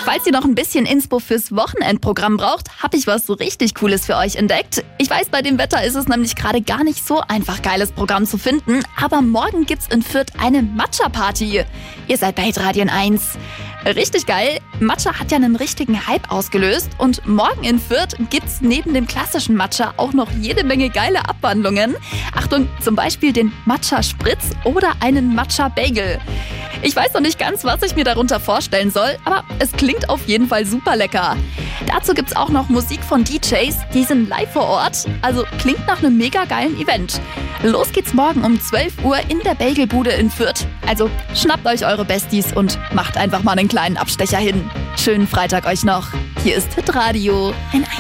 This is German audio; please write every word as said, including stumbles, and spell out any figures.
Falls ihr noch ein bisschen Inspo fürs Wochenendprogramm braucht, habe ich was so richtig Cooles für euch entdeckt. Ich weiß, bei dem Wetter ist es nämlich gerade gar nicht so einfach, geiles Programm zu finden, aber morgen gibt's in Fürth eine Matcha-Party. Ihr seid bei Hitradio eins. Richtig geil, Matcha hat ja einen richtigen Hype ausgelöst und morgen in Fürth gibt's neben dem klassischen Matcha auch noch jede Menge geile Abwandlungen. Achtung, zum Beispiel den Matcha-Spritz oder einen Matcha-Bagel. Ich weiß noch nicht ganz, was ich mir darunter vorstellen soll, aber es klingt auf jeden Fall super lecker. Dazu gibt's auch noch Musik von D Js, die sind live vor Ort, also klingt nach einem mega geilen Event. Los geht's morgen um zwölf Uhr in der Bagelbude in Fürth. Also schnappt euch eure Besties und macht einfach mal einen kleinen Abstecher hin. Schönen Freitag euch noch. Hier ist Hitradio. Ein